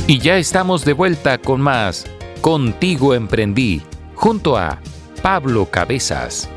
Y ya estamos de vuelta con más Contigo Emprendí, junto a Pablo Cabezas.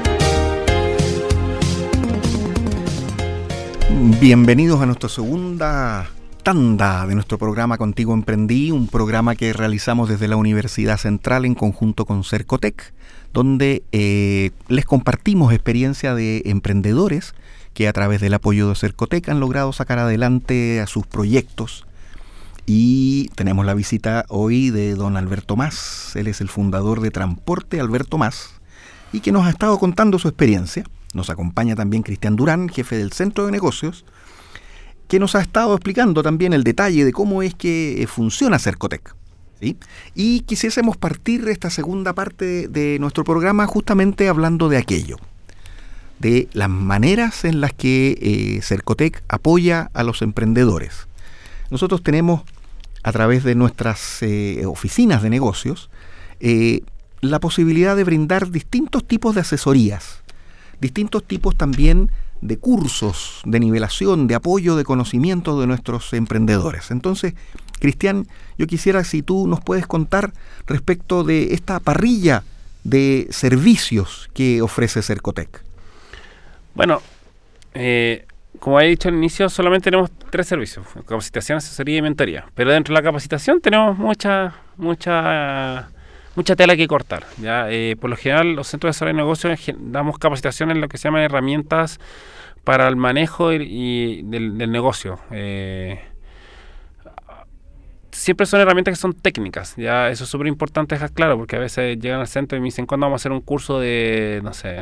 Bienvenidos a nuestra segunda tanda de nuestro programa Contigo Emprendí, un programa que realizamos desde la Universidad Central en conjunto con Cercotec, donde les compartimos experiencia de emprendedores que a través del apoyo de Cercotec han logrado sacar adelante a sus proyectos. Y tenemos la visita hoy de don Alberto Mas. Él es el fundador de Transporte Alberto Mas y que nos ha estado contando su experiencia. Nos acompaña también Cristian Durán, jefe del Centro de Negocios, que nos ha estado explicando también el detalle de cómo es que funciona Cercotec, ¿sí? Y quisiésemos partir esta segunda parte de nuestro programa justamente hablando de aquello, de las maneras en las que Cercotec apoya a los emprendedores. Nosotros tenemos, a través de nuestras oficinas de negocios, la posibilidad de brindar distintos tipos de asesorías, distintos tipos también de cursos de nivelación, de apoyo, de conocimiento de nuestros emprendedores. Entonces, Cristian, yo quisiera si tú nos puedes contar respecto de esta parrilla de servicios que ofrece Cercotec. Bueno, como he dicho al inicio, solamente tenemos 3 servicios: capacitación, asesoría y mentoría. Pero dentro de la capacitación tenemos mucha tela que cortar, ¿ya? Por lo general, los centros de desarrollo de negocios damos capacitación en lo que se llaman herramientas para el manejo del negocio. Siempre son herramientas que son técnicas, ¿ya? Eso es súper importante dejar claro, porque a veces llegan al centro y me dicen, ¿cuándo vamos a hacer un curso de, no sé,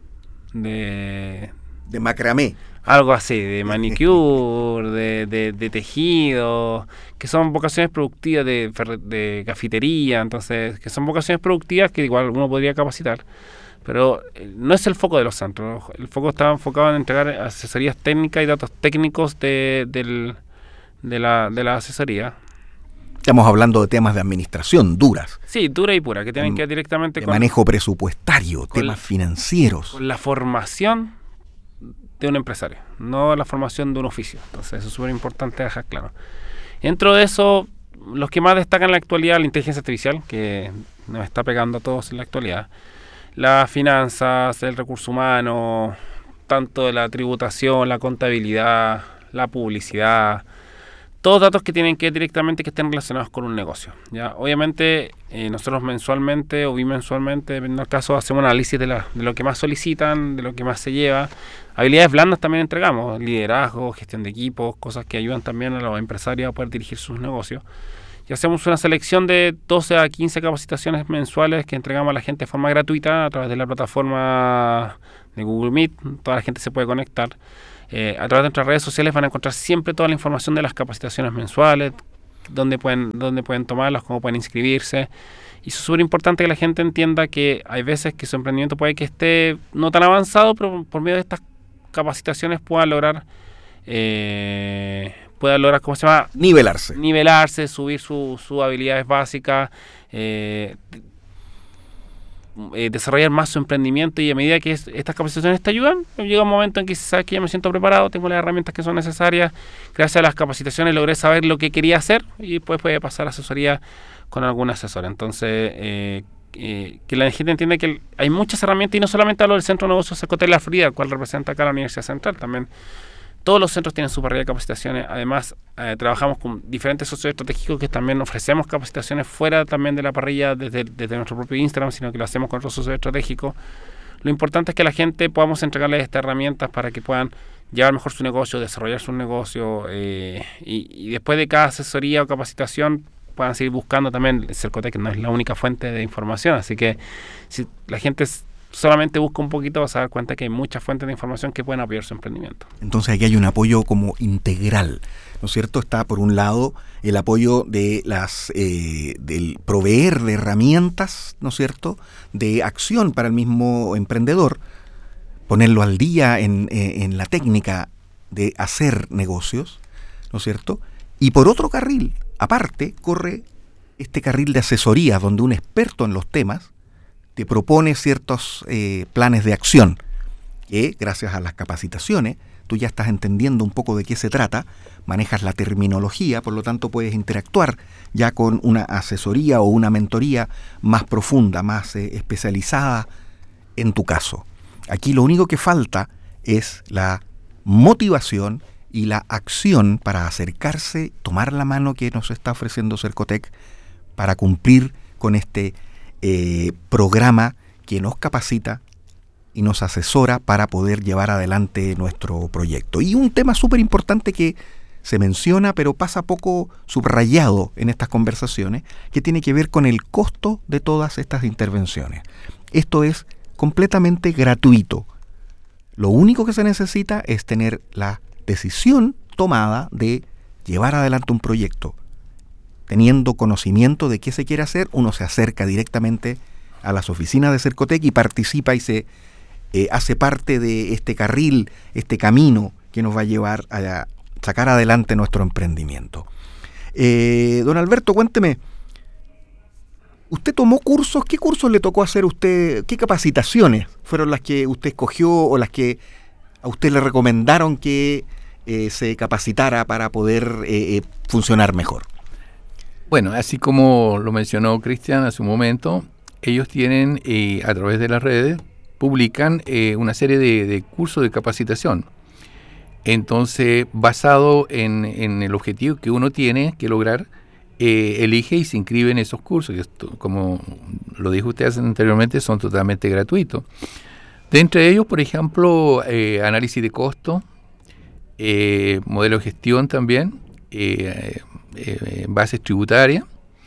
de macramé? Algo así, de manicure, de tejido, que son vocaciones productivas, de cafetería, entonces, que son vocaciones productivas que igual uno podría capacitar, pero no es el foco de los centros. El foco está enfocado en entregar asesorías técnicas y datos técnicos de la asesoría. Estamos hablando de temas de administración duras. Sí, dura y pura, que tienen que ver directamente con manejo presupuestario, temas financieros. Con la formación de un empresario, no la formación de un oficio. Entonces eso es súper importante dejar claro. Dentro de eso, los que más destacan en la actualidad, la inteligencia artificial, que nos está pegando a todos en la actualidad, las finanzas, el recurso humano, tanto de la tributación, la contabilidad, la publicidad, todos datos que tienen que ver directamente que estén relacionados con un negocio, ¿ya? Obviamente nosotros mensualmente o bimensualmente, dependiendo del caso, hacemos un análisis de lo que más solicitan, de lo que más se lleva. Habilidades blandas también entregamos, liderazgo, gestión de equipos, cosas que ayudan también a los empresarios a poder dirigir sus negocios. Y hacemos una selección de 12 a 15 capacitaciones mensuales que entregamos a la gente de forma gratuita a través de la plataforma de Google Meet. Toda la gente se puede conectar. A través de nuestras redes sociales van a encontrar siempre toda la información de las capacitaciones mensuales, dónde pueden tomarlas, cómo pueden inscribirse. Y eso es súper importante que la gente entienda que hay veces que su emprendimiento puede que esté no tan avanzado, pero por medio de estas capacitaciones pueda lograr ¿cómo se llama? Nivelarse, subir sus habilidades básicas, desarrollar más su emprendimiento. Y a medida que estas capacitaciones te ayudan, llega un momento en que sabes que ya me siento preparado, tengo las herramientas que son necesarias. Gracias a las capacitaciones logré saber lo que quería hacer y después puede pasar a asesoría con algún asesor. Entonces, que la gente entienda que hay muchas herramientas, y no solamente hablo del Centro de Negocios Cercotec La Florida, el cual representa acá la Universidad Central. También todos los centros tienen su parrilla de capacitaciones. Además, trabajamos con diferentes socios estratégicos que también ofrecemos capacitaciones fuera también de la parrilla desde nuestro propio Instagram, sino que lo hacemos con otros socios estratégicos. Lo importante es que la gente podamos entregarles estas herramientas para que puedan llevar mejor su negocio, desarrollar su negocio, y después de cada asesoría o capacitación puedan seguir buscando también. Cercotec no es la única fuente de información, así que si la gente solamente busca un poquito, vas a dar cuenta que hay muchas fuentes de información que pueden apoyar su emprendimiento. Entonces aquí hay un apoyo como integral, ¿no es cierto? Está por un lado el apoyo de del proveer de herramientas, ¿no es cierto?, de acción para el mismo emprendedor, ponerlo al día en la técnica de hacer negocios, ¿no es cierto? Y por otro carril, aparte, corre este carril de asesoría donde un experto en los temas te propone ciertos planes de acción que, gracias a las capacitaciones, tú ya estás entendiendo un poco de qué se trata manejas la terminología, por lo tanto puedes interactuar ya con una asesoría o una mentoría más profunda, más especializada en tu caso. Aquí lo único que falta es la motivación y la acción para acercarse, tomar la mano que nos está ofreciendo Cercotec para cumplir con este programa que nos capacita y nos asesora para poder llevar adelante nuestro proyecto. Y un tema súper importante que se menciona pero pasa poco subrayado en estas conversaciones, que tiene que ver con el costo de todas estas intervenciones. Esto es completamente gratuito. Lo único que se necesita es tener la decisión tomada de llevar adelante un proyecto. Teniendo conocimiento de qué se quiere hacer, uno se acerca directamente a las oficinas de Cercotec y participa y se hace parte de este carril, este camino que nos va a llevar a sacar adelante nuestro emprendimiento. Don Alberto, cuénteme, ¿usted tomó cursos? ¿Qué cursos le tocó hacer a usted? ¿Qué capacitaciones fueron las que usted escogió o las que a usted le recomendaron que se capacitara para poder funcionar mejor? Bueno, así como lo mencionó Cristian hace un momento, ellos tienen, a través de las redes, publican una serie de cursos de capacitación. Entonces, basado en el objetivo que uno tiene que lograr, elige y se inscribe en esos cursos, que como lo dijo usted anteriormente, son totalmente gratuitos. De entre ellos, por ejemplo, análisis de costo, modelo de gestión también, bases tributarias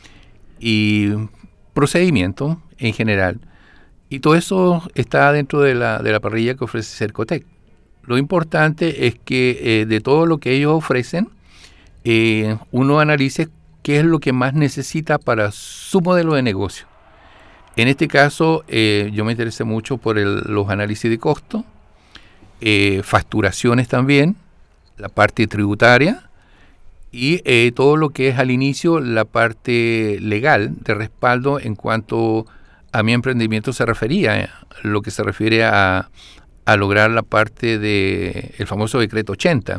y procedimientos en general. Y todo eso está dentro de la parrilla que ofrece Cercotec. Lo importante es que de todo lo que ellos ofrecen, uno analice qué es lo que más necesita para su modelo de negocio. En este caso, yo me interesé mucho por los análisis de costo, facturaciones también, la parte tributaria y todo lo que es al inicio la parte legal de respaldo en cuanto a mi emprendimiento se refería, lo que se refiere a lograr la parte del famoso decreto 80.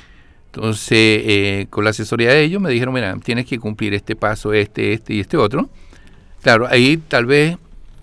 Entonces, con la asesoría de ellos me dijeron, mira, tienes que cumplir este paso, este y este otro. Claro, ahí tal vez,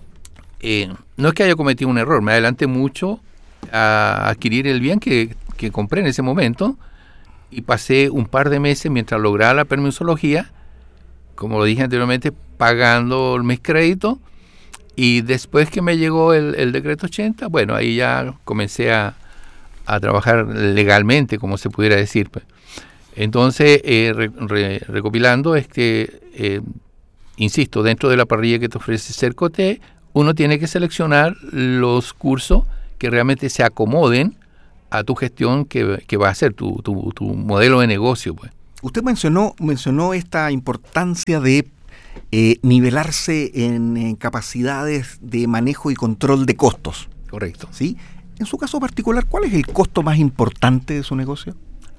no es que haya cometido un error, me adelanté mucho a adquirir el bien que compré en ese momento y pasé un par de meses mientras lograba la permisología, como lo dije anteriormente, pagando mis créditos. Y después que me llegó el decreto 80, bueno, ahí ya comencé a trabajar legalmente, como se pudiera decir. Entonces, recopilando, es que, insisto, dentro de la parrilla que te ofrece Cercotec, uno tiene que seleccionar los cursos que realmente se acomoden a tu gestión que va a ser tu modelo de negocio. Pues. Usted mencionó esta importancia de nivelarse en capacidades de manejo y control de costos. Correcto. ¿Sí? En su caso particular, ¿cuál es el costo más importante de su negocio?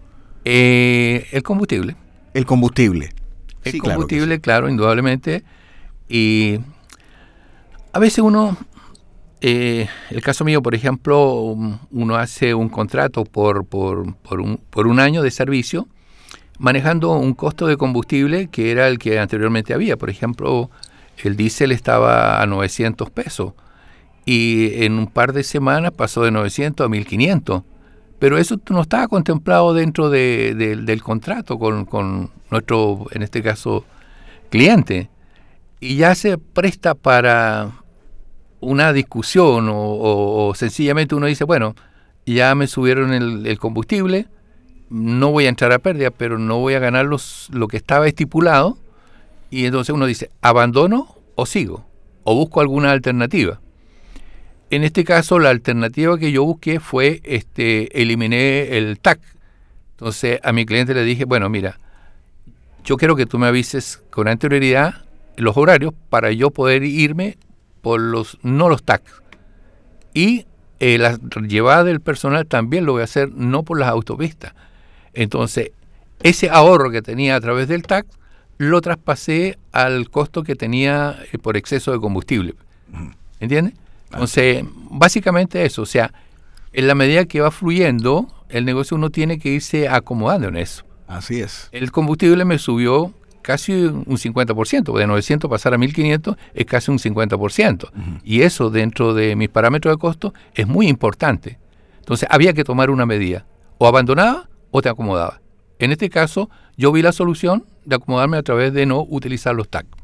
El combustible. El combustible. El combustible, claro, indudablemente. Y a veces uno, el caso mío, por ejemplo, uno hace un contrato por un año de servicio, manejando un costo de combustible que era el que anteriormente había. Por ejemplo, el diésel estaba a 900 pesos y en un par de semanas pasó de 900 a 1500. Pero eso no estaba contemplado dentro del contrato con nuestro, en este caso, cliente. Y ya se presta para una discusión o sencillamente uno dice, bueno, ya me subieron el combustible, no voy a entrar a pérdida, pero no voy a ganar lo que estaba estipulado. Y entonces uno dice, ¿abandono o sigo? ¿O busco alguna alternativa? En este caso, la alternativa que yo busqué fue, eliminé el TAC. Entonces, a mi cliente le dije, bueno, mira, yo quiero que tú me avises con anterioridad los horarios para yo poder irme por no los TAC. Y la llevada del personal también lo voy a hacer no por las autopistas. Entonces, ese ahorro que tenía a través del TAC lo traspasé al costo que tenía por exceso de combustible. ¿Entiendes? Entonces, básicamente eso. O sea, en la medida que va fluyendo, el negocio uno tiene que irse acomodando en eso. Así es. El combustible me subió casi un 50%, de 900 pasar a 1500 es casi un 50%. Y eso dentro de mis parámetros de costo es muy importante. Entonces había que tomar una medida. O abandonaba o te acomodaba. En este caso, yo vi la solución de acomodarme a través de no utilizar los TAC.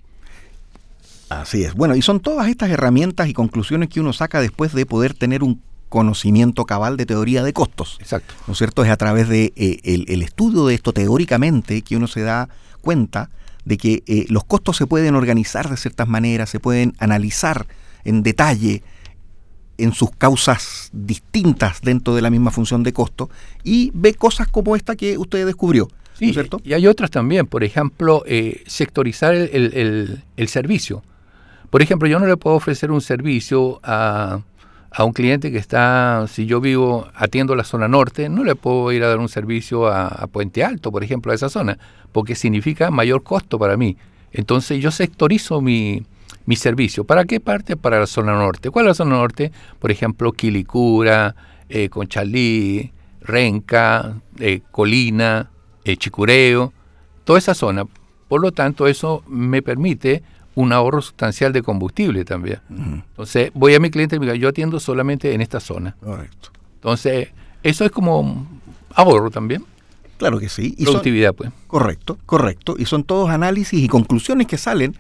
Así es. Bueno, y son todas estas herramientas y conclusiones que uno saca después de poder tener un conocimiento cabal de teoría de costos. Exacto. ¿No es cierto? Es a través de el estudio de esto teóricamente que uno se da cuenta de que los costos se pueden organizar de ciertas maneras, se pueden analizar en detalle en sus causas distintas dentro de la misma función de costo, y ve cosas como esta que usted descubrió. Sí, ¿no es cierto? Y hay otras también, por ejemplo, sectorizar el servicio. Por ejemplo, yo no le puedo ofrecer un servicio a un cliente que está, si yo atiendo la zona norte, no le puedo ir a dar un servicio a Puente Alto, por ejemplo, a esa zona, porque significa mayor costo para mí. Entonces yo sectorizo mi servicio. ¿Para qué parte? Para la zona norte. ¿Cuál es la zona norte? Por ejemplo, Quilicura, Conchalí, Renca, Colina, Chicureo, toda esa zona. Por lo tanto, eso me permite un ahorro sustancial de combustible también. Entonces, voy a mi cliente y me digo, yo atiendo solamente en esta zona. Correcto. Entonces, eso es como ahorro también. Claro que sí. Y productividad, pues. Correcto. Y son todos análisis y conclusiones que salen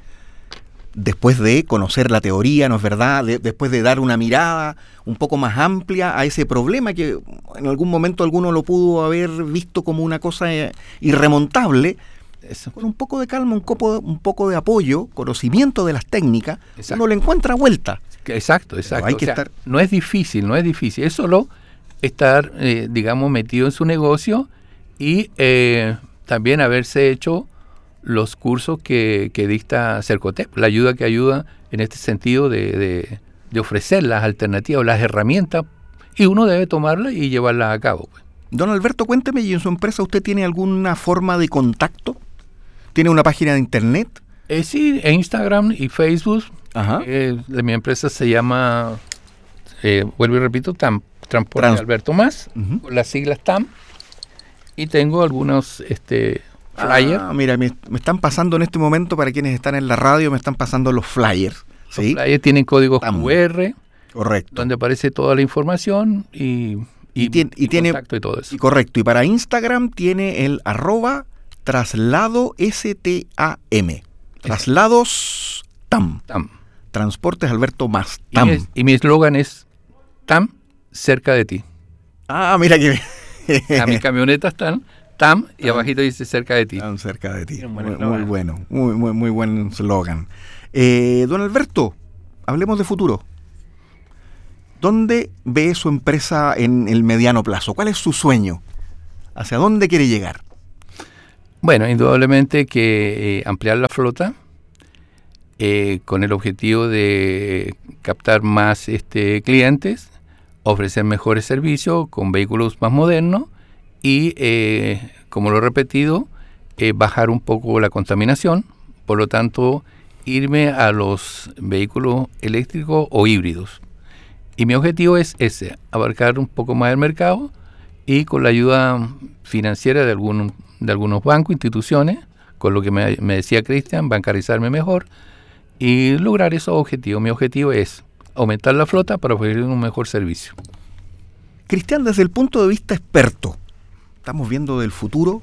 después de conocer la teoría, ¿no es verdad? Después de dar una mirada un poco más amplia a ese problema que en algún momento alguno lo pudo haber visto como una cosa irremontable. Eso. Con un poco de calma, un poco de apoyo, conocimiento de las técnicas, exacto, uno le encuentra vuelta. Exacto. Hay que estar... No es difícil. Es solo estar, digamos, metido en su negocio y también haberse hecho los cursos que dicta Cercotec, la ayuda que ayuda en este sentido de ofrecer las alternativas, las herramientas, y uno debe tomarlas y llevarlas a cabo. Pues. Don Alberto, cuénteme, ¿y en su empresa usted tiene alguna forma de contacto? ¿Tiene una página de internet? Sí, en Instagram y Facebook. Ajá. Mi empresa se llama, vuelvo y repito, Transporte Alberto Más, con las siglas TAM, y tengo algunos flyers. Mira, me están pasando en este momento, para quienes están en la radio, me están pasando los flyers. ¿Sí? Los flyers tienen códigos QR, correcto, donde aparece toda la información y tiene contacto y todo eso. Y correcto, y para Instagram tiene el @traslado STAM. Traslados TAM. Transportes Alberto Más TAM. Y mi eslogan es TAM cerca de ti. Mira que... Mis camionetas están TAM y abajito dice cerca de ti. TAM cerca de ti. Muy bueno, muy buen eslogan. Don Alberto, hablemos de futuro. ¿Dónde ve su empresa en el mediano plazo? ¿Cuál es su sueño? ¿Hacia dónde quiere llegar? Bueno, indudablemente que ampliar la flota con el objetivo de captar más clientes, ofrecer mejores servicios con vehículos más modernos y, como lo he repetido, bajar un poco la contaminación, por lo tanto, irme a los vehículos eléctricos o híbridos. Y mi objetivo es ese, abarcar un poco más el mercado y con la ayuda financiera de algunos bancos, instituciones, con lo que me decía Cristian, bancarizarme mejor y lograr esos objetivos. Mi objetivo es aumentar la flota para ofrecer un mejor servicio. Cristian, desde el punto de vista experto, estamos viendo del futuro.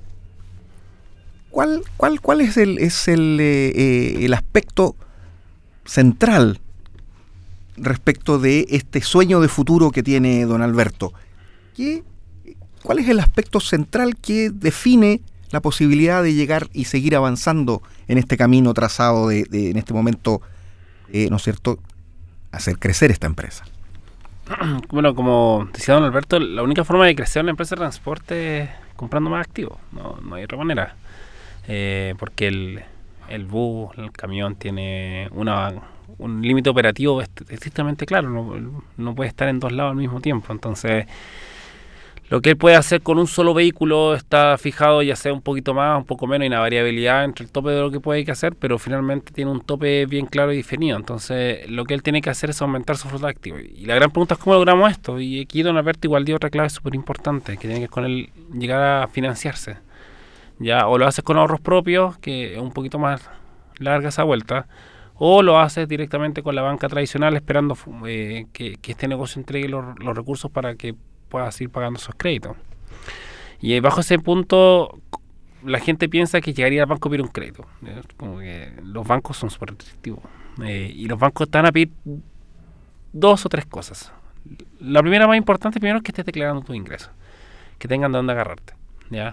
¿Cuál es el aspecto central respecto de este sueño de futuro que tiene don Alberto? ¿Cuál es el aspecto central que define la posibilidad de llegar y seguir avanzando en este camino trazado de en este momento, ¿no es cierto?, hacer crecer esta empresa? Bueno, como decía don Alberto, la única forma de crecer una empresa de transporte es comprando más activos. No hay otra manera. Porque el bus, el camión tiene un límite operativo estrictamente claro. No puede estar en dos lados al mismo tiempo. Entonces, Lo que él puede hacer con un solo vehículo está fijado, ya sea un poquito más, un poco menos, hay una variabilidad entre el tope de lo que puede hacer, pero finalmente tiene un tope bien claro y definido. Entonces, lo que él tiene que hacer es aumentar su flota de activos. Y la gran pregunta es cómo logramos esto. Y aquí Don Alberto igual dio otra clave súper importante, que tiene que ver con él llegar a financiarse. Ya, o lo haces con ahorros propios, que es un poquito más larga esa vuelta, o lo haces directamente con la banca tradicional esperando que este negocio entregue los recursos para que puedas ir pagando esos créditos. Y bajo ese punto, la gente piensa que llegaría al banco a pedir un crédito. Como que los bancos son súper restrictivos. Y los bancos están a pedir 2 o 3 cosas. La primera más importante, primero, es que estés declarando tus ingresos, que tengan de dónde agarrarte, ¿ya?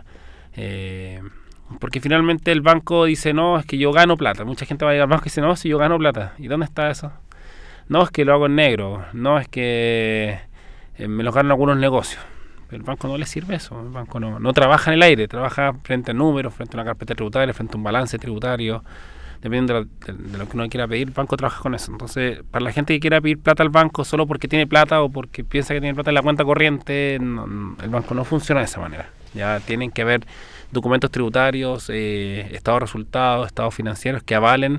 Porque finalmente el banco dice, no, es que yo gano plata. Mucha gente va a ir al banco y dice, no, si yo gano plata. ¿Y dónde está eso? No, es que lo hago en negro. No, es que me lo gano en algunos negocios. Pero el banco no le sirve eso. El banco no trabaja en el aire, trabaja frente a números, frente a una carpeta tributaria, frente a un balance tributario. Dependiendo de lo que uno quiera pedir, el banco trabaja con eso. Entonces, para la gente que quiera pedir plata al banco solo porque tiene plata o porque piensa que tiene plata en la cuenta corriente, el banco no funciona de esa manera. Ya tienen que haber documentos tributarios, estados de resultados, estados financieros que avalen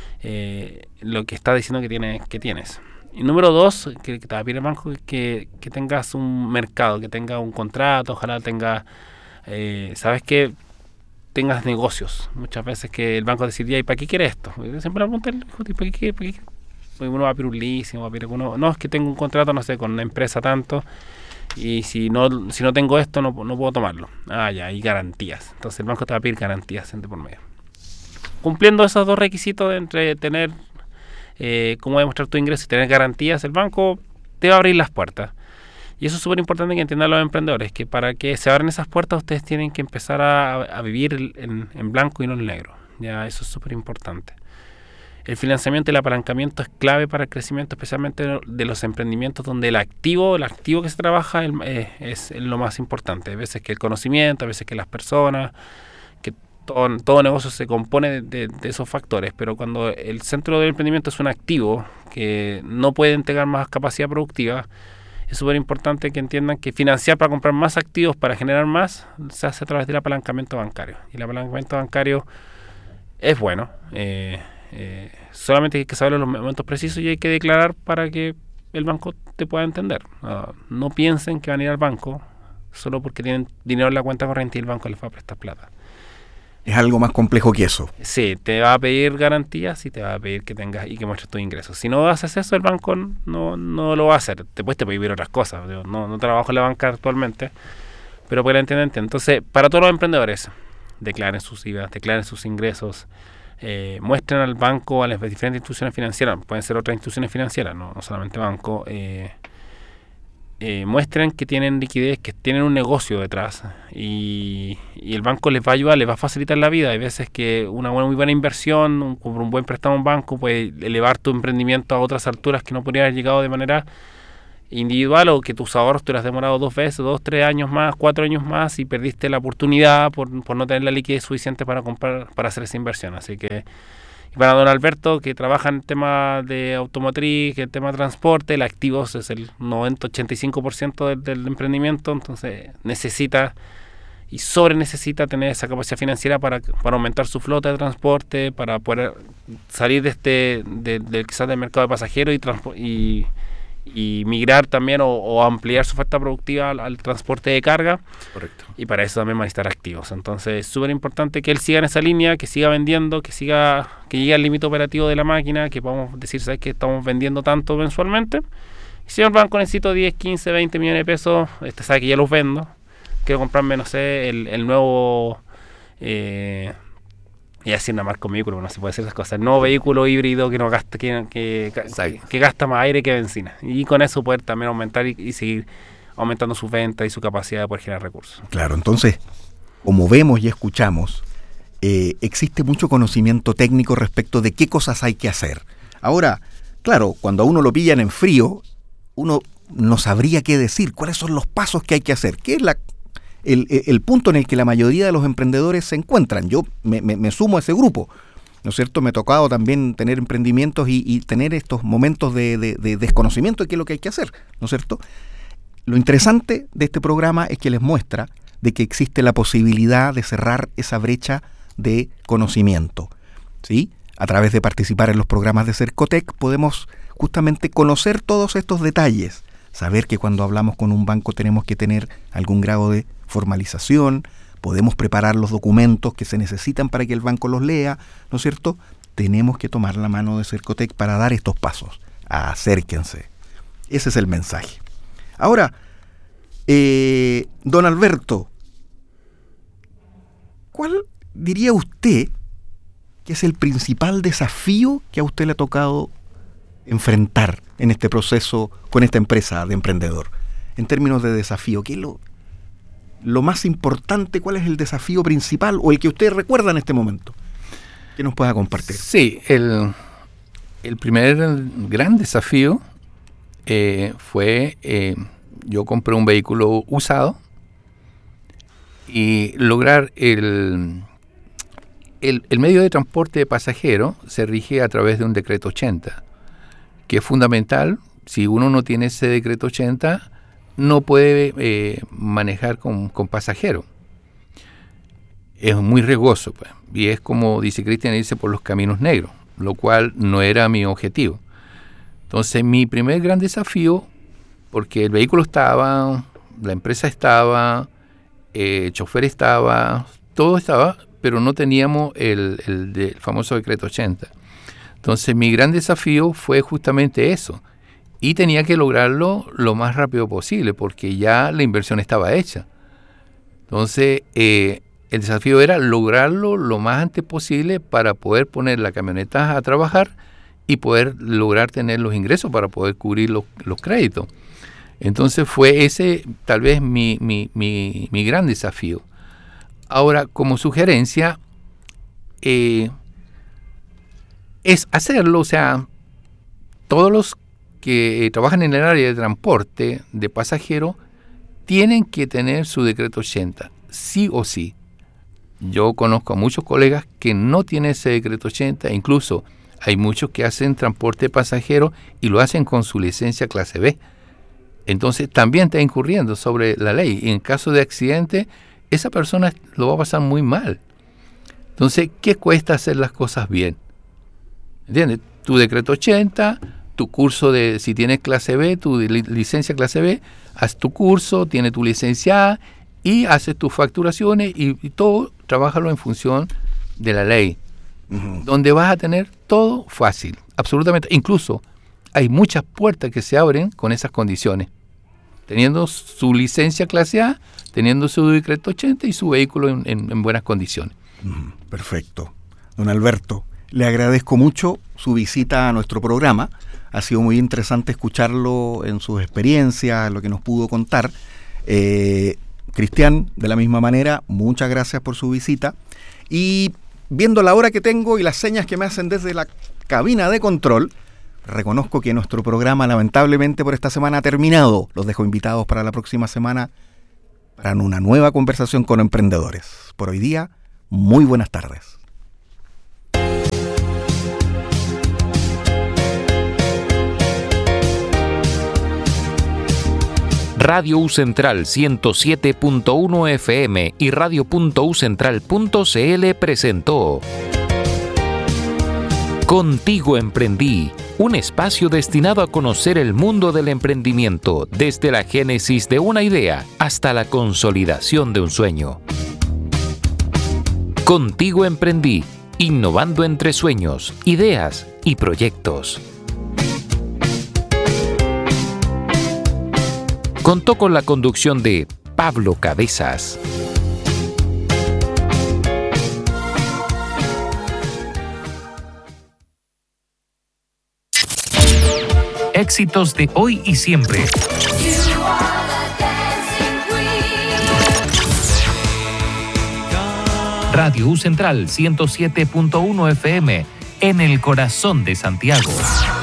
lo que está diciendo que tienes. Y número 2, que te va a pedir el banco, que tengas un mercado, que tengas un contrato, ojalá tengas, ¿sabes qué? Tengas negocios. Muchas veces que el banco decidía, ¿y para qué quiere esto? Y siempre le preguntan, ¿para qué? Porque uno va a pedir un leasing, va a pedir no, es que tengo un contrato, no sé, con una empresa tanto, y si no tengo esto, no puedo tomarlo. Ah, ya, hay garantías. Entonces el banco te va a pedir garantías de por medio. Cumpliendo esos 2 requisitos entre tener cómo demostrar tu ingreso y tener garantías, el banco te va a abrir las puertas. Y eso es súper importante que entiendan los emprendedores, que para que se abran esas puertas ustedes tienen que empezar a vivir en blanco y no en negro. Ya, eso es súper importante. El financiamiento y el apalancamiento es clave para el crecimiento, especialmente de los emprendimientos donde el activo que se trabaja es lo más importante. A veces que el conocimiento, a veces que las personas, que todo negocio se compone de esos factores, pero cuando el centro del emprendimiento es un activo que no puede entregar más capacidad productiva, es súper importante que entiendan que financiar para comprar más activos, para generar más, se hace a través del apalancamiento bancario. Y el apalancamiento bancario es bueno. Solamente hay que saber los momentos precisos y hay que declarar para que el banco te pueda entender. No piensen que van a ir al banco solo porque tienen dinero en la cuenta corriente y el banco les va a prestar plata. Es algo más complejo que eso. Sí, te va a pedir garantías y te va a pedir que tengas y que muestres tus ingresos. Si no haces eso, el banco no lo va a hacer. Después te puede pedir otras cosas. No trabajo en la banca actualmente, pero para que la entiendan. Entonces, para todos los emprendedores, declaren sus IVA, declaren sus ingresos, muestren al banco, a las diferentes instituciones financieras, pueden ser otras instituciones financieras, no solamente banco, muestren que tienen liquidez, que tienen un negocio detrás y el banco les va a ayudar, les va a facilitar la vida. Hay veces que una muy buena inversión, un buen préstamo a un banco puede elevar tu emprendimiento a otras alturas que no podría haber llegado de manera individual, o que tus ahorros te los has demorado 2 veces, 2, 3 años más, 4 años más y perdiste la oportunidad por no tener la liquidez suficiente para hacer esa inversión. Así que, y para don Alberto, que trabaja en el tema de automotriz, el tema de transporte, el activos es el 90-85% del emprendimiento, entonces necesita tener esa capacidad financiera para aumentar su flota de transporte, para poder salir quizás del mercado de pasajeros y migrar también o ampliar su oferta productiva al transporte de carga. Correcto. Y para eso también van a estar activos. Entonces es súper importante que él siga en esa línea, que siga vendiendo, que llegue al límite operativo de la máquina, que podamos decir, ¿sabes que estamos vendiendo tanto mensualmente? Y si el banco necesito 10, 15, 20 millones de pesos, sabe que ya los vendo, quiero comprarme, no sé, el nuevo... y así una marca vehículo, no se puede hacer esas cosas. No vehículo híbrido que no gasta, que gasta más aire que benzina. Y con eso poder también aumentar y seguir aumentando su venta y su capacidad de poder generar recursos. Claro, entonces, como vemos y escuchamos, existe mucho conocimiento técnico respecto de qué cosas hay que hacer. Ahora, claro, cuando a uno lo pillan en frío, uno no sabría qué decir, cuáles son los pasos que hay que hacer, qué es el punto en el que la mayoría de los emprendedores se encuentran. Yo me sumo a ese grupo, ¿no es cierto? Me ha tocado también tener emprendimientos y tener estos momentos de desconocimiento de qué es lo que hay que hacer, ¿no es cierto? lo interesante de este programa es que les muestra de que existe la posibilidad de cerrar esa brecha de conocimiento, ¿sí? A través de participar en los programas de Cercotec podemos justamente conocer todos estos detalles, saber que cuando hablamos con un banco tenemos que tener algún grado de formalización, podemos preparar los documentos que se necesitan para que el banco los lea, ¿no es cierto? Tenemos que tomar la mano de Cercotec para dar estos pasos. Acérquense. Ese es el mensaje. Ahora, don Alberto, ¿cuál diría usted que es el principal desafío que a usted le ha tocado enfrentar en este proceso con esta empresa de emprendedor? En términos de desafío, ¿qué es lo más importante? ¿Cuál es el desafío principal o el que usted recuerda en este momento? ¿Qué nos pueda compartir? Sí, el primer gran desafío fue, yo compré un vehículo usado y lograr el medio de transporte de pasajero se rige a través de un decreto 80, que es fundamental. Si uno no tiene ese decreto 80, no puede manejar con pasajero. Es muy riesgoso, pues, y es como dice Cristian, irse por los caminos negros, lo cual no era mi objetivo. Entonces, mi primer gran desafío, porque el vehículo estaba, la empresa estaba, el chofer estaba, todo estaba, pero no teníamos el famoso decreto 80. Entonces, mi gran desafío fue justamente eso. Y tenía que lograrlo lo más rápido posible, porque ya la inversión estaba hecha. Entonces, el desafío era lograrlo lo más antes posible para poder poner la camioneta a trabajar y poder lograr tener los ingresos para poder cubrir los créditos. Entonces, fue ese tal vez mi gran desafío. Ahora, como sugerencia, es hacerlo, o sea, todos los que trabajan en el área de transporte de pasajeros tienen que tener su decreto 80, sí o sí. Yo conozco a muchos colegas que no tienen ese decreto 80, incluso hay muchos que hacen transporte de pasajeros y lo hacen con su licencia clase B. Entonces también está incurriendo sobre la ley. Y en caso de accidente, esa persona lo va a pasar muy mal. Entonces, ¿qué cuesta hacer las cosas bien? ¿Entiendes? Tu decreto 80, tu curso de, si tienes clase B, tu licencia clase B, haz tu curso, tienes tu licencia A y haces tus facturaciones y todo, trabájalo en función de la ley. Uh-huh. Donde vas a tener todo fácil, absolutamente. Incluso hay muchas puertas que se abren con esas condiciones. Teniendo su licencia clase A, teniendo su decreto 80 y su vehículo en buenas condiciones. Perfecto. Don Alberto, le agradezco mucho su visita a nuestro programa. Ha sido muy interesante escucharlo en sus experiencias, lo que nos pudo contar. Cristian, de la misma manera, muchas gracias por su visita. Y viendo la hora que tengo y las señas que me hacen desde la cabina de control, reconozco que nuestro programa lamentablemente por esta semana ha terminado. Los dejo invitados para la próxima semana para una nueva conversación con emprendedores. Por hoy día, muy buenas tardes. Radio U Central 107.1 FM y radio.ucentral.cl presentó Contigo Emprendí, un espacio destinado a conocer el mundo del emprendimiento, desde la génesis de una idea hasta la consolidación de un sueño. Contigo Emprendí, innovando entre sueños, ideas y proyectos. Contó con la conducción de Pablo Cabezas. Éxitos de hoy y siempre. Radio U Central 107.1 FM en el corazón de Santiago.